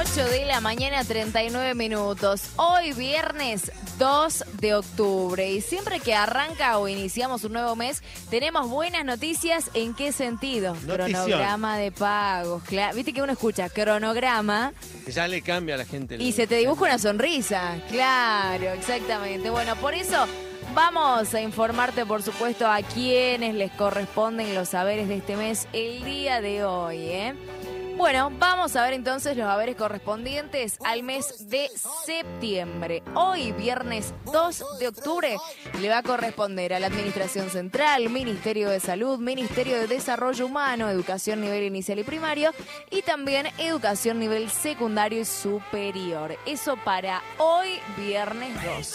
8 de la mañana, 39 minutos. Hoy viernes 2 de octubre. Y siempre que arranca o iniciamos un nuevo mes, tenemos buenas noticias. ¿En qué sentido? Notición. Cronograma de pagos. Claro. Viste que uno escucha cronograma Ya le cambia a la gente. y se te dibuja una sonrisa. Claro, exactamente. Bueno, por eso vamos a informarte, por supuesto, a quienes les corresponden los haberes de este mes el día de hoy, ¿eh? Bueno, vamos a ver entonces los haberes correspondientes al mes de septiembre. Hoy, viernes 2 de octubre, le va a corresponder a la Administración Central, Ministerio de Salud, Ministerio de Desarrollo Humano, Educación nivel inicial y primario y también Educación nivel secundario y superior. Eso para hoy, viernes 2.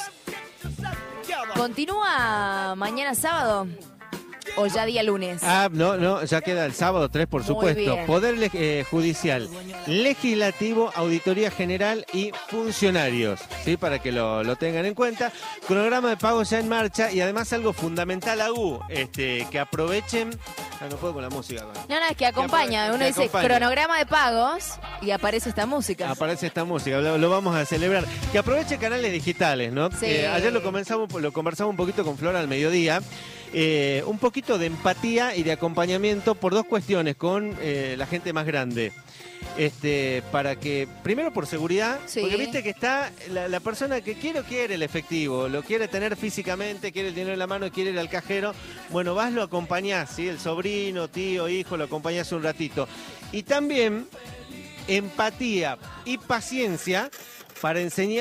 ¿Continúa mañana sábado? ¿O ya día lunes? No, ya queda el sábado 3, por Muy supuesto. bien. Poder Judicial, Legislativo, Auditoría General y Funcionarios, ¿sí? Para que lo tengan en cuenta. Cronograma de pago ya en marcha y además algo fundamental, Agu, que aprovechen... no puedo con la música. No, es que acompaña. Uno dice cronograma de pagos y aparece esta música. Aparece esta música, lo vamos a celebrar. Que aproveche canales digitales, ¿no? Sí. Ayer lo conversamos un poquito con Flora al mediodía. Un poquito de empatía y de acompañamiento por dos cuestiones con la gente más grande. Para que, primero por seguridad, sí. Porque viste que está la persona que quiere el efectivo, lo quiere tener físicamente, quiere el dinero en la mano, quiere ir al cajero. Bueno, vas, lo acompañás, ¿sí? El sobrino, tío, hijo, lo acompañás un ratito. Y también empatía y paciencia para enseñar